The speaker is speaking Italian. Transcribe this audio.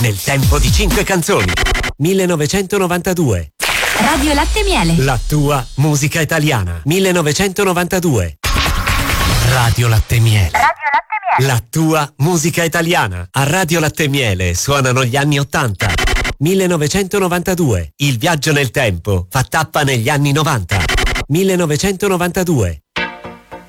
nel tempo di 5 canzoni. 1992. Radio Latte Miele. La tua musica italiana. 1992. Radio Latte Miele. Radio Latte Miele. La tua musica italiana. A Radio Latte Miele suonano gli anni 80. 1992. Il viaggio nel tempo fa tappa negli anni 90. 1992.